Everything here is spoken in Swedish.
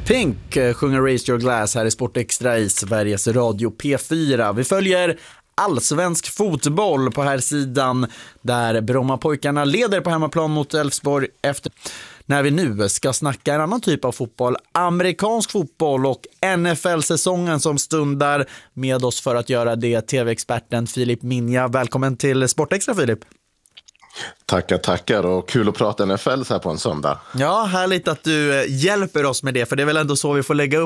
Pink sjunger Raise Your Glass här i Sport Extra i Sveriges Radio P4. Vi följer allsvensk fotboll på här sidan där Brommapojkarna leder på hemmaplan mot Elfsborg efter när vi nu ska snacka en annan typ av fotboll, amerikansk fotboll och NFL-säsongen som stundar. Med oss för att göra det tv-experten Filip Minja. Välkommen till Sport Extra, Filip. Tackar och kul att prata NFL så här på en söndag. Ja, härligt att du hjälper oss med det, för det är väl ändå så vi får lägga upp